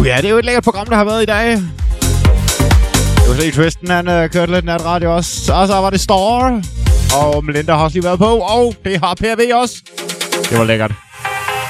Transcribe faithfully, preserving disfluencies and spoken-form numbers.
Oh ja, det er jo et lækkert program, der har været i dag. Det var slet Tristan, han uh, kørte lidt natradio også. Og så var det Star. Og Melinda har også lige været på. Og det har P R V også. Det var lækkert.